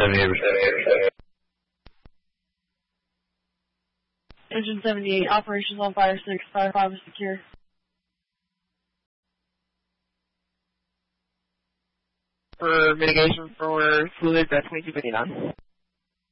78%. Engine 78, operations on Fire 6, Fire 5 is secure. For mitigation for fluids at 2259.